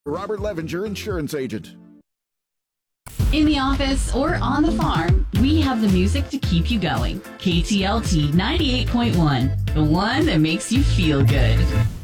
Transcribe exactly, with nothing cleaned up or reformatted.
Robert Levenger, insurance agent. In the office or on the farm, we have the music to keep you going. K T L T ninety-eight point one, the one that makes you feel good.